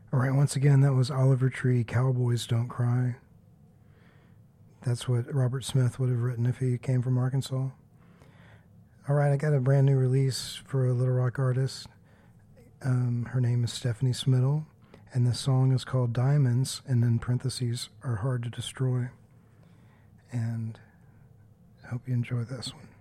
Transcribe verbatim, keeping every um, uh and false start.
All right, once again, that was Oliver Tree, Cowboys Don't Cry. That's what Robert Smith would have written if he came from Arkansas. All right, I got a brand new release for a Little Rock artist. Um, her name is Stephanie Smittle, and the song is called Diamonds, and in parentheses, are hard to destroy. And I hope you enjoy this one.